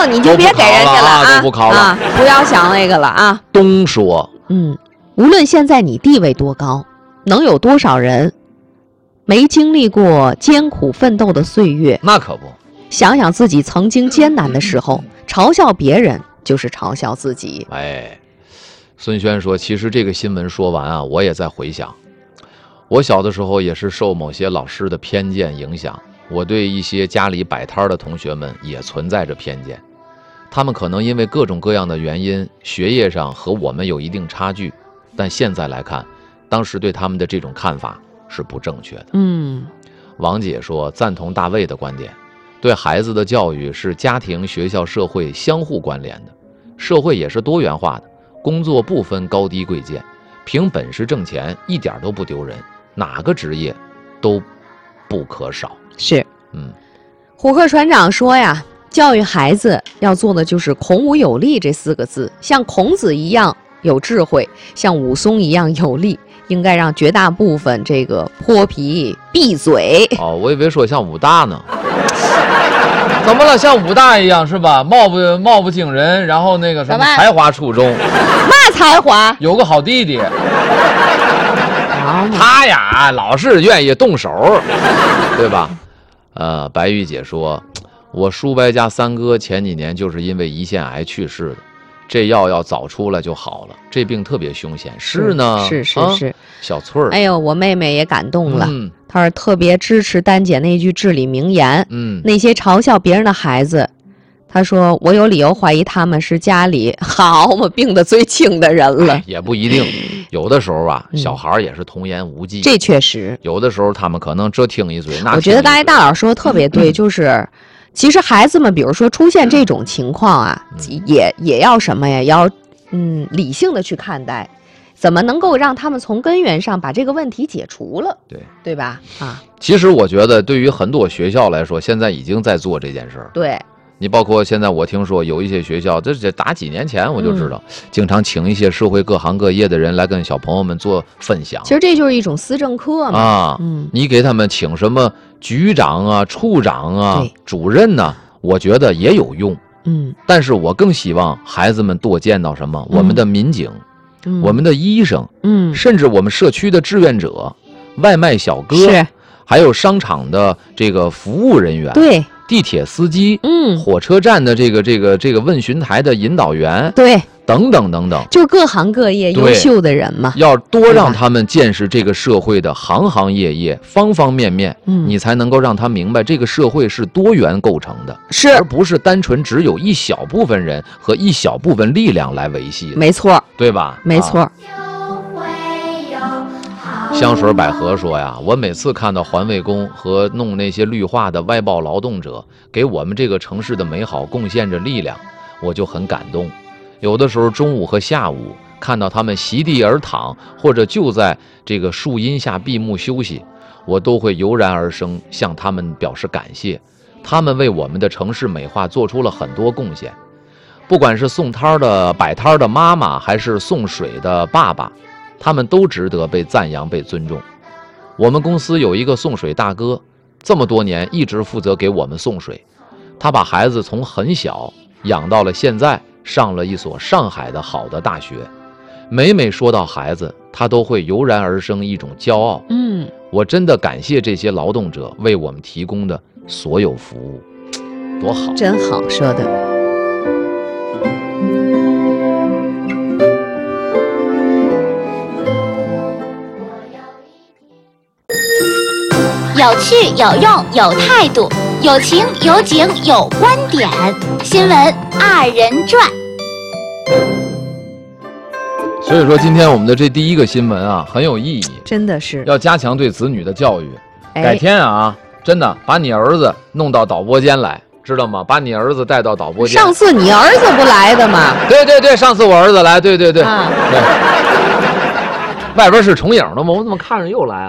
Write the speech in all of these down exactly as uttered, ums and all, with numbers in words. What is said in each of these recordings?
证你就别给人家了啊， 都不考了， 啊，不要想那个了啊。 东说， 嗯，无论现在你地位多高，能有多少人没经历过艰苦奋斗的岁月？ 那可不。 想想自己曾经艰难的时候，嘲笑别人就是嘲笑自己。 哎，孙轩说，其实这个新闻说完啊，我也在回想，我小的时候也是受某些老师的偏见影响，我对一些家里摆摊的同学们也存在着偏见，他们可能因为各种各样的原因，学业上和我们有一定差距，但现在来看，当时对他们的这种看法是不正确的。 嗯， 王姐说，赞同大卫的观点，对孩子的教育是家庭、学校、社会相互关联的，社会也是多元化的，工作不分高低贵贱，凭本事挣钱一点都不丢人，哪个职业都不可少。 是， 嗯， 虎克船长说呀，教育孩子要做的就是孔武有力这四个字，像孔子一样有智慧，像武松一样有力，应该让绝大部分这个泼皮闭嘴。 哦，我以为说像武大呢。怎么了？像武大一样是吧？貌不貌不惊人，然后那个什么才华出众。 嘛才华？ 有个好弟弟。他呀，老是愿意动手，对吧？呃，白玉姐说，我叔伯家三哥前几年就是因为胰腺癌去世的，这药要早出来就好了，这病特别凶险。是呢， 是是是、啊， 小翠儿， 哎呦，我妹妹也感动了， 嗯、 她是特别支持丹姐那句至理名言， 嗯， 那些嘲笑别人的孩子，她说我有理由怀疑他们是家里好嘛病得最轻的人了。 也不一定，有的时候啊，嗯、小孩也是童言无忌， 这确实， 有的时候他们可能这听一嘴，那我觉得大家大佬说的特别对，就是。其实孩子们，比如说出现这种情况啊， 嗯、 也也要什么呀？要嗯理性的去看待，怎么能够让他们从根源上把这个问题解除了？ 对对吧？啊， 其实我觉得对于很多学校来说，现在已经在做这件事儿。 对， 你包括现在我听说有一些学校，这这打几年前我就知道，嗯、经常请一些社会各行各业的人来跟小朋友们做分享。 其实这就是一种思政课嘛。 啊，嗯，你给他们请什么？局长啊，处长啊，主任呢、啊，我觉得也有用。 嗯， 但是我更希望孩子们多见到什么？嗯、我们的民警，嗯、我们的医生， 嗯， 甚至我们社区的志愿者、外卖小哥， 是， 还有商场的这个服务人员， 对， 地铁司机， 嗯， 火车站的这个这个这个问询台的引导员， 对。 等等等等， 就是各行各业优秀的人嘛， 要多让他们见识这个社会的行行业业、方方面面， 嗯， 你才能够让他明白这个社会是多元构成的， 是， 而不是单纯只有一小部分人和一小部分力量来维系的。 没错， 对吧？ 没错。啊、 香水百合说呀，我每次看到环卫工和弄那些绿化的外包劳动者给我们这个城市的美好贡献着力量，我就很感动。有的时候中午和下午看到他们席地而躺，或者就在这个树荫下闭目休息，我都会油然而生，向他们表示感谢。他们为我们的城市美化做出了很多贡献，不管是送摊的摆摊的妈妈，还是送水的爸爸，他们都值得被赞扬、被尊重。我们公司有一个送水大哥，这么多年一直负责给我们送水，他把孩子从很小养到了现在，上了一所上海的好的大学，每每说到孩子，他都会油然而生一种骄傲。 嗯， 我真的感谢这些劳动者为我们提供的所有服务，多好， 真好说的。 有趣有用有态度，有情有景有观点，新闻二人转。 所以说今天我们的这第一个新闻啊很有意义， 真的是要加强对子女的教育。 哎、 改天啊，真的把你儿子弄到导播间来，知道吗？把你儿子带到导播间。 上次你儿子不来的吗？ 对对对，上次我儿子来，对对对、 啊、 对。外边是重影的吗？我怎么看着又来了？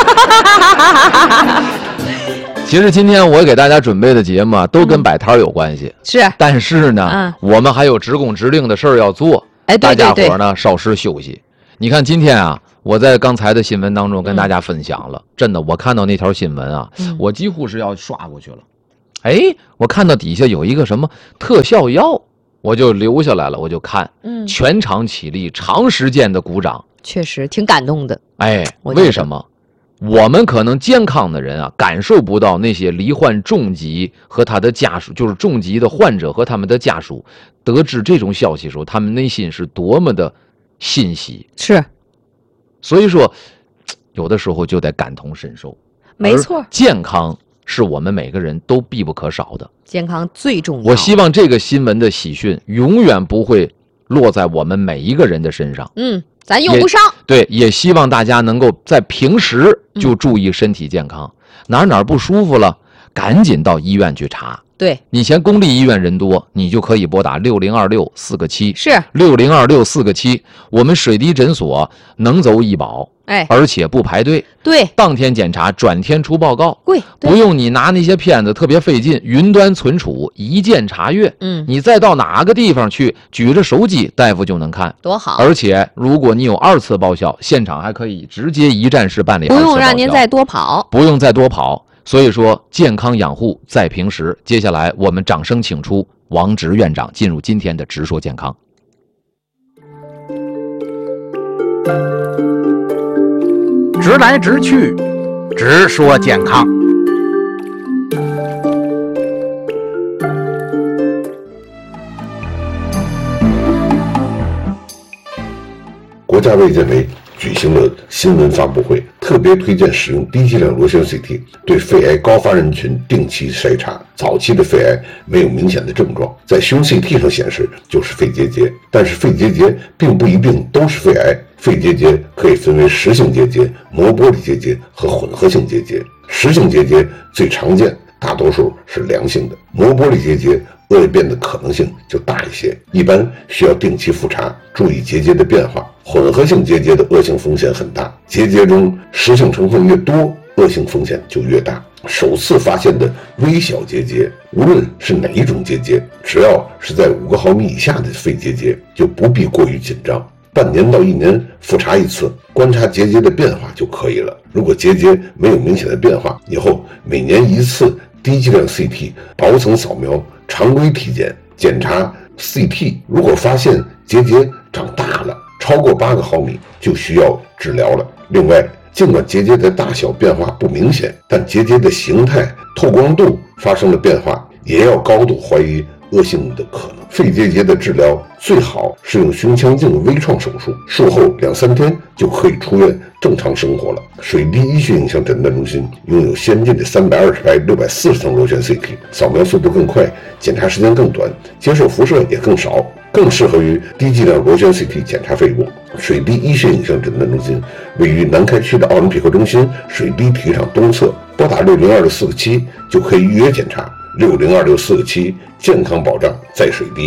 其实今天我给大家准备的节目啊，都跟摆摊有关系。 是、 嗯，但是呢、 嗯， 我们还有职工职令的事儿要做。 哎，对对对， 大家伙呢稍事休息。你看今天啊，我在刚才的新闻当中跟大家分享了，嗯、真的，我看到那条新闻啊、嗯，我几乎是要刷过去了。 哎，我看到底下有一个什么特效药，我就留下来了，我就看， 嗯， 全场起立，长时间的鼓掌， 确实挺感动的。 哎，为什么？我们可能健康的人啊，感受不到那些罹患重疾和他的家属，就是重疾的患者和他们的家属得知这种消息的时候，他们内心是多么的欣喜。 是， 所以说，有的时候就得感同身受。 没错， 健康是我们每个人都必不可少的， 健康最重要。 我希望这个新闻的喜讯永远不会落在我们每一个人的身上。 嗯。咱用不上， 对，也希望大家能够在平时就注意身体健康，嗯、哪儿哪儿不舒服了，赶紧到医院去查。 对， 以前公立医院人多，你就可以拨打六零二六四个七， 是六零二六四个七。我们水滴诊所能走医保， 哎， 而且不排队， 对， 当天检查，转天出报告， 贵， 不用你拿那些片子特别费劲，云端存储，一键查阅， 嗯， 你再到哪个地方去，举着手机，大夫就能看， 多好。 而且如果你有二次报销，现场还可以直接一站式办理， 不用让您再多跑， 不用再多跑。所以说，健康养护在平时。接下来，我们掌声请出王直院长进入今天的直说健康。 直来直去，直说健康。 国家卫健委举行了新闻发布会，特别推荐使用低剂量螺旋 C T 对肺癌高发人群定期筛查。早期的肺癌没有明显的症状，在胸 C T 上显示就是肺结节，但是肺结节并不一定都是肺癌。肺结节可以分为实性结节、膜玻璃结节和混合性结节。实性结节最常见，大多数是良性的，膜玻璃结节恶变的可能性就大一些，一般需要定期复查，注意结节的变化。混合性结节的恶性风险很大，结节中实性成分越多，恶性风险就越大。首次发现的微小结节，无论是哪一种结节，只要是在五个毫米以下的肺结节，就不必过于紧张。半年到一年复查一次，观察结节的变化就可以了。如果结节没有明显的变化，以后每年一次低剂量 C T 薄层扫描，常规体检检查 C T， 如果发现结节长大了，超过八个毫米，就需要治疗了。另外，尽管结节的大小变化不明显，但结节的形态、透光度发生了变化，也要高度怀疑恶性的可能。肺结节的治疗最好是用胸腔镜微创手术，术后两三天就可以出院正常生活了。水滴医学影像诊断中心拥有先进的三百二十排、六百四十层螺旋 C T， 扫描速度更快，检查时间更短，接受辐射也更少，更适合于低剂量螺旋 C T 检查肺部。水滴医学影像诊断中心位于南开区的奥林匹克中心水滴体育场东侧，拨打六零二六四个七就可以预约检查。六零二六四个七，健康保障在水滴。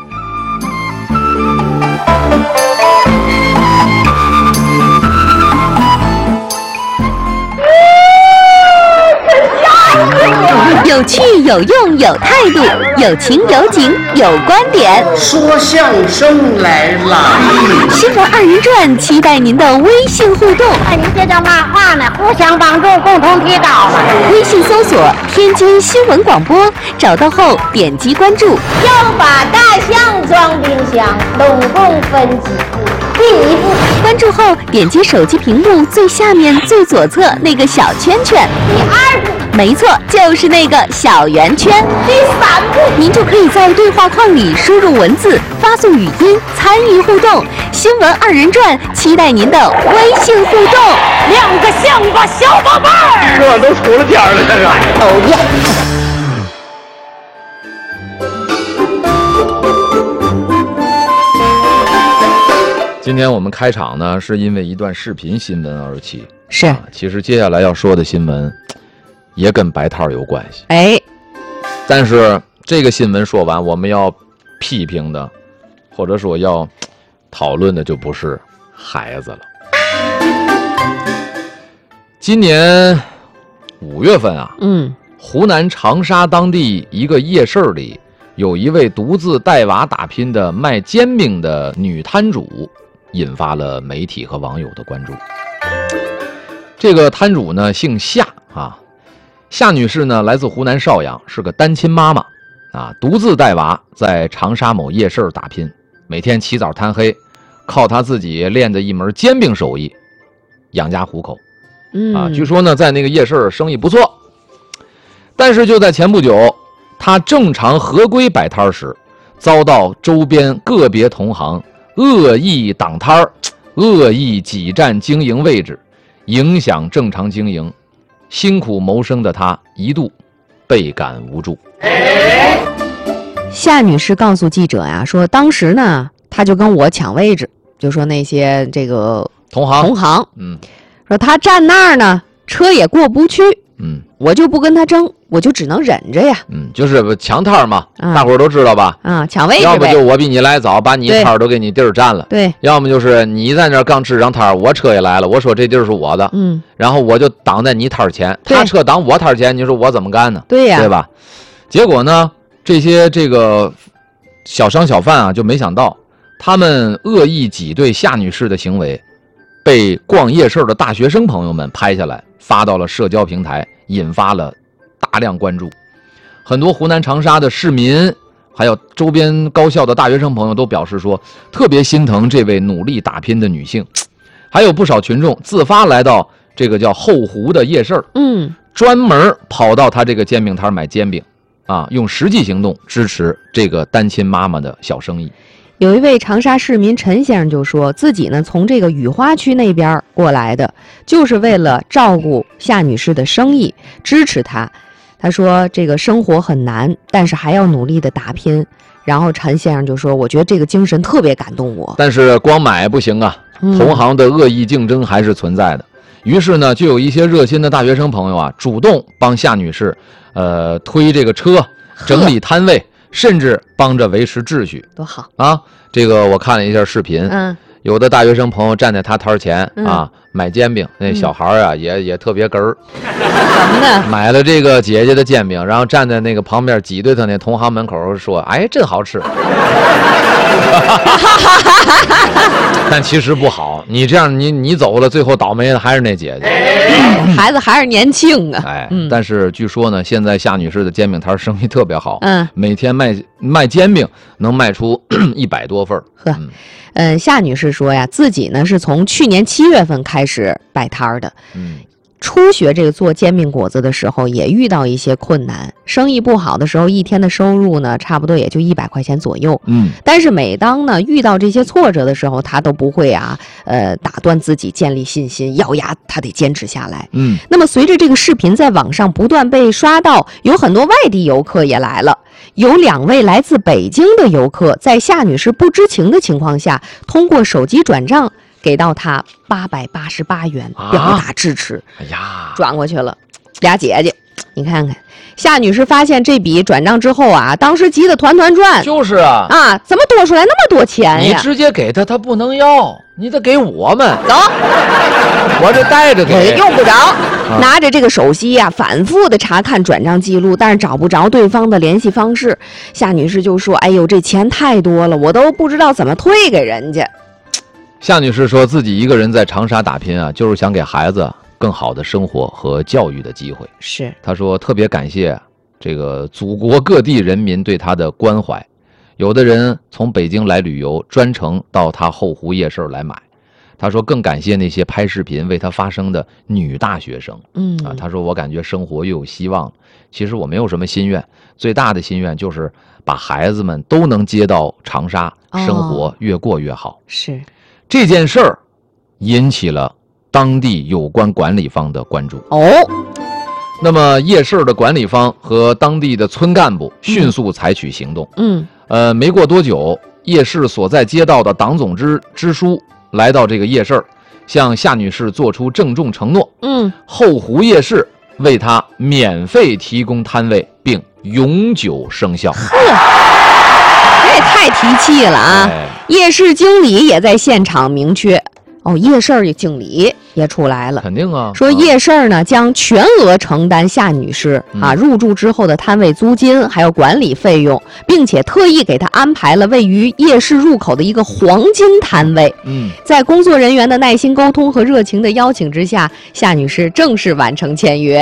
有趣有用有态度，有情有景有观点。 说相声来了， 新闻二人转期待您的微信互动。 您这叫嘛话呢？互相帮助，共同提高。 微信搜索天津新闻广播，找到后点击关注。 要把大象装冰箱，总共分几步？第一步， 关注后点击手机屏幕最下面最左侧那个小圈圈。 第二步， 没错，就是那个小圆圈。 第三步， 您就可以在对话框里输入文字，发送语音，参与互动。新闻二人转，期待您的微信互动。 两个像个小宝贝儿， 这都出了天了，这个。 哦耶！ 今天我们开场呢，是因为一段视频新闻而起。 是、 啊，其实接下来要说的新闻也跟白套有关系。 哎， 但是这个新闻说完，我们要批评的，或者说要讨论的就不是孩子了。今年五月份啊， 嗯， 湖南长沙当地一个夜市里，有一位独自带娃打拼的卖煎饼的女摊主，引发了媒体和网友的关注。这个摊主呢姓夏啊， 夏女士呢，来自湖南邵阳，是个单亲妈妈，啊，独自带娃在长沙某夜市打拼，每天起早贪黑，靠她自己练的一门煎饼手艺养家糊口。 嗯啊，据说呢，在那个夜市生意不错。但是就在前不久，她正常合规摆摊时，遭到周边个别同行恶意挡摊儿、恶意挤占经营位置，影响正常经营。辛苦谋生的她一度倍感无助。 夏女士告诉记者呀，说当时呢，她就跟我抢位置，就说那些这个同行， 同行， 嗯， 说她站那儿呢，车也过不去， 嗯我就不跟她争，我就只能忍着呀。 嗯，就是抢摊儿嘛， 啊大伙儿都知道吧？ 啊，抢位置呗。 要不就我比你来早，把你对摊儿都给你地儿占了； 对， 要么就是你在那儿刚支上摊儿，我车也来了，我说这地儿是我的， 嗯， 然后我就挡在你摊儿前， 对他车挡我摊儿前，你说我怎么干呢？ 对呀， 对吧？结果呢，这些这个小商小贩啊，就没想到他们恶意挤兑夏女士的行为，被逛夜市的大学生朋友们拍下来，发到了社交平台，引发了大量关注。很多湖南长沙的市民，还有周边高校的大学生朋友都表示说，特别心疼这位努力打拼的女性。还有不少群众自发来到这个叫后湖的夜市， 嗯， 专门跑到他这个煎饼摊买煎饼，啊，用实际行动支持这个单亲妈妈的小生意。 有一位长沙市民陈先生就说自己呢从这个雨花区那边过来的，就是为了照顾夏女士的生意，支持她。他说这个生活很难，但是还要努力的打拼。然后陈先生就说，我觉得这个精神特别感动我。 但是光买不行啊，同行的恶意竞争还是存在的。于是呢，就有一些热心的大学生朋友啊，主动帮夏女士，呃，推这个车，整理摊位，甚至帮着维持秩序。 多好啊！这个我看了一下视频， 嗯， 有的大学生朋友站在他摊前、 嗯、 啊买煎饼，那小孩啊、嗯、也也特别哏儿， 什么呢？ 买了这个姐姐的煎饼，然后站在那个旁边挤兑他那同行门口说：“哎，真好吃。”但其实不好，你这样你你走了，最后倒霉的还是那姐姐。 孩子还是年轻啊。 哎， 嗯、 但是据说呢，现在夏女士的煎饼摊生意特别好， 嗯， 每天卖卖煎饼能卖出一百多份。 呵， 嗯。 嗯，夏女士说呀，自己呢是从去年七月份开始摆摊的。 嗯， 初学这个做煎饼果子的时候，也遇到一些困难，生意不好的时候，一天的收入呢，差不多也就一百块钱左右。 嗯， 但是每当呢遇到这些挫折的时候，她都不会啊，呃，打断自己，建立信心，咬牙她得坚持下来。 嗯， 那么随着这个视频在网上不断被刷到，有很多外地游客也来了。有两位来自北京的游客，在夏女士不知情的情况下，通过手机转账给到她八百八十八元，表达支持。 哎呀， 转过去了，俩姐姐，你看看，夏女士发现这笔转账之后啊，当时急得团团转。 就是啊， 啊，怎么多出来那么多钱呀？ 你直接给他，他不能要，你得给我们。 走， 我这带着给， 用不着。啊、拿着这个手机呀、啊，反复的查看转账记录，但是找不着对方的联系方式。夏女士就说：“哎呦，这钱太多了，我都不知道怎么退给人家。” 夏女士说自己一个人在长沙打拼啊，就是想给孩子更好的生活和教育的机会。 是， 她说特别感谢这个祖国各地人民对她的关怀，有的人从北京来旅游，专程到她后湖夜市来买。他说更感谢那些拍视频为他发声的女大学生。 嗯啊，他说我感觉生活又有希望。其实我没有什么心愿，最大的心愿就是把孩子们都能接到长沙， 哦、 生活越过越好。 是这件事儿引起了当地有关管理方的关注。 哦， 那么夜市的管理方和当地的村干部迅速采取行动。 嗯， 呃，没过多久，夜市所在街道的党总支支书来到这个夜市，向夏女士做出郑重承诺。 嗯， 后湖夜市为她免费提供摊位，并永久生效。 呵，这也太提气了啊！ 哎、 夜市经理也在现场明确。哦，夜市经理也出来了， 肯定啊， 说夜市呢将全额承担夏女士、嗯、啊入驻之后的摊位租金还有管理费用，并且特意给她安排了位于夜市入口的一个黄金摊位。 嗯， 在工作人员的耐心沟通和热情的邀请之下，夏女士正式完成签约。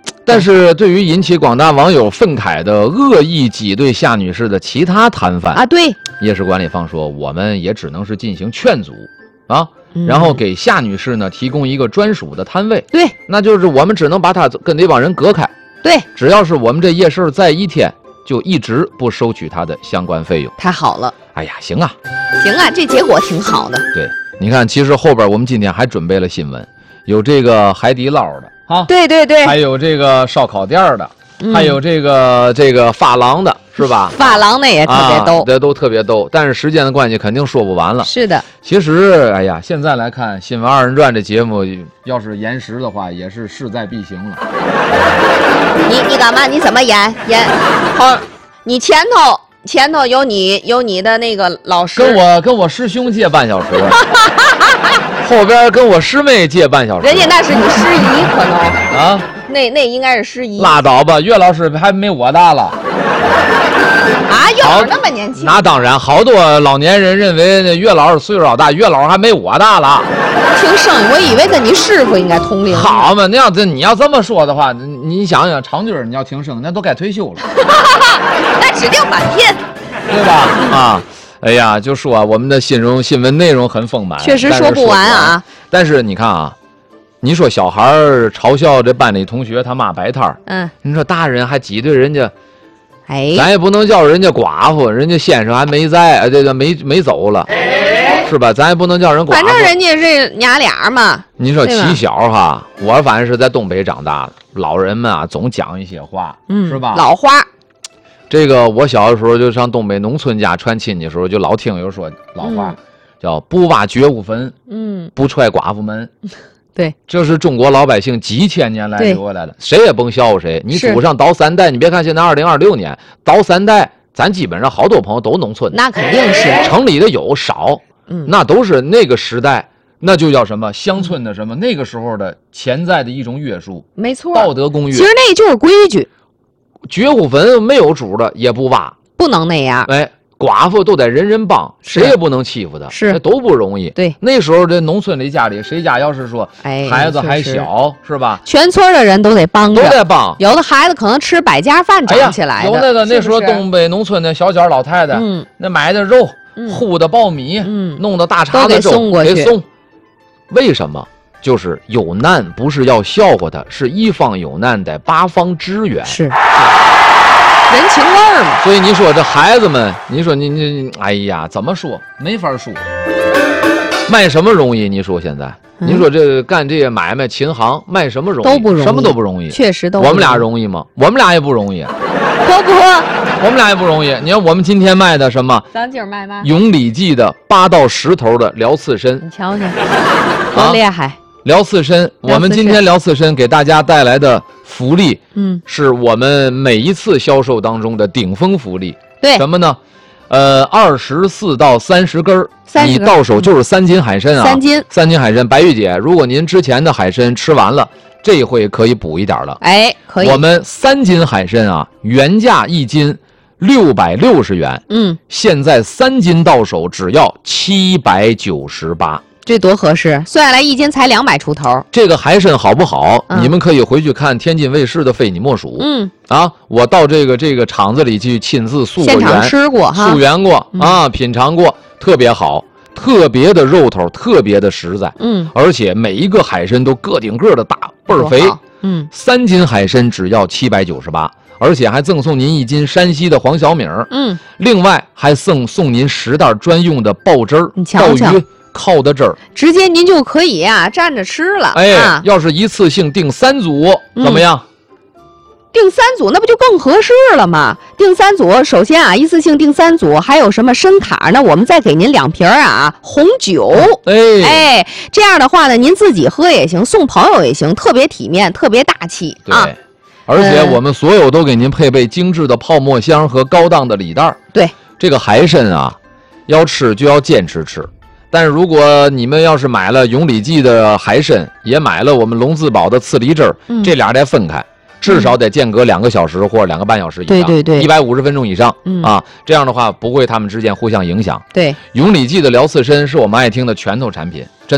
但是对于引起广大网友愤慨的恶意挤兑夏女士的其他摊贩啊，对， 夜市管理方说，我们也只能是进行劝阻啊，嗯、然后给夏女士呢提供一个专属的摊位。 对， 那就是我们只能把她跟这帮人隔开。 对， 只要是我们这夜市在一天，就一直不收取她的相关费用。 太好了！ 哎呀，行啊， 行啊，这结果挺好的。 对，你看，其实后边我们今天还准备了新闻，有这个海底捞的。啊， 对对对， 还有这个烧烤店的，嗯、还有这个这个发廊的，是吧？ 发廊的也特别逗， 这、啊、都特别逗。但是时间的关系，肯定说不完了。 是的， 其实，哎呀，现在来看《新闻二人转》这节目，要是延时的话，也是势在必行了。 你你干嘛？你怎么演演？好，你前头前头有你有你的那个老师， 跟我跟我师兄借半小时。后边跟我师妹借半小时， 人家那是你师姨，可能啊， 那那应该是师姨。 拉倒吧，岳老师还没我大了。 啊，岳老师那么年轻？ 那当然，好多老年人认为那岳老师岁数老大，岳老师还没我大了。 听声音，我以为跟你师傅应该同龄。 好嘛，那要这你要这么说的话，你想想，长军你要听声，那都该退休了。 那指定半天， 对吧？啊。哎呀，就说啊，我们的新闻新闻内容很丰满， 确实说不完啊。 但是你看啊，你说小孩嘲笑这班里同学他妈摆摊儿， 嗯， 你说大人还挤兑人家， 哎， 咱也不能叫人家寡妇，人家先生还没在，这个没没走了，哎、是吧？咱也不能叫人寡妇， 反正人家是娘俩嘛。 你说起小哈，我反正是在东北长大的，老人们啊总讲一些话， 嗯， 是吧？ 老话。 这个我小的时候就上东北农村家串亲戚的时候，就老听有说老话，嗯、叫不挖觉悟坟， 嗯， 不踹寡妇门。 对， 这是中国老百姓几千年来留下来的，谁也甭笑话谁。你祖上倒三代，你别看现在二零二六年倒三代，咱基本上好多朋友都农村， 那肯定是城里的有少， 嗯， 那都是那个时代，那就叫什么乡村的什么、嗯、那个时候的潜在的一种约束， 没错， 道德公约。 其实那就是规矩。 绝户坟没有主的也不挖， 不能那样。 哎，寡妇都得人人帮，谁也不能欺负她， 是， 这都不容易。 对， 那时候这农村里家里谁家要是说， 哎， 孩子还小，是吧？ 全村的人都得帮着， 都得帮。 有的孩子可能吃百家饭长起来的， 哎、有那个那时候东北农村的小脚老太太， 嗯， 那买的肉， 嗯、 烀的苞米， 嗯， 弄的大碴子粥送过去， 给送。为什么？就是有难不是要笑话他，是一方有难得八方支援。 是。人情味儿嘛， 所以你说这孩子们，你说你你，哎呀，怎么说没法说，卖什么容易？你说现在，嗯、你说这干这些买卖琴行卖什么容易？ 都不容易， 什么都不容易， 确实都不容易。 我们俩容易吗？我们俩也不容易， 可不？ 我们俩也不容易。你看我们今天卖的什么？ 咱今儿卖嘛？ 永礼记的八到十头的辽刺参， 你瞧瞧，多厉害！ 啊聊刺参，我们今天聊刺参给大家带来的福利， 嗯， 是我们每一次销售当中的顶峰福利。 对， 什么呢？呃，二十四到三十根儿，你到手就是三斤海参啊， 三斤， 三斤海参。白玉姐，如果您之前的海参吃完了，这一回可以补一点了。 哎，可以。 我们三斤海参啊，原价一斤六百六十元， 嗯， 现在三斤到手只要七百九十八。 这多合适，算下来一斤才两百出头。 这个海参好不好、 嗯？ 你们可以回去看天津卫视的《非你莫属》。 嗯， 啊，我到这个这个厂子里去亲自溯过源， 现场吃过哈， 溯源过、 嗯、 啊，品尝过，特别好，特别的肉头，特别的实在。 嗯， 而且每一个海参都个顶个的大，倍儿肥。 嗯， 三斤海参只要七百九十八，而且还赠送您一斤山西的黄小米。 嗯， 另外还送送您十袋专用的鲍汁儿， 你瞧瞧。 鲍鱼靠的汁儿， 直接您就可以啊蘸着吃了。 哎、 啊， 要是一次性订三组、嗯、怎么样？ 订三组那不就更合适了吗？订三组，首先啊，一次性订三组，还有什么参卡呢？我们再给您两瓶啊红酒。 哎哎，这样的话呢，您自己喝也行，送朋友也行，特别体面，特别大气啊。 对，而且我们所有都给您配备精致的泡沫箱和高档的礼袋。 对， 这个海参啊，要吃就要坚持吃。但是如果你们要是买了永礼记的海参，也买了我们龙自宝的刺梨汁儿、嗯，这俩得分开，至少得间隔两个小时或者两个半小时以上， 对对对， 一百五十分钟以上、 嗯、 啊，这样的话不会他们之间互相影响。 对， 永礼记的辽刺参是我们爱听的拳头产品，真的，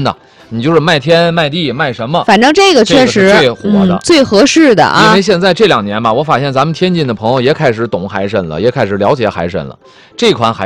你就是卖天卖地卖什么， 反正这个确实、 这个、最火的、 嗯、最合适的啊。 因为现在这两年吧，我发现咱们天津的朋友也开始懂海参了，也开始了解海参了。这款海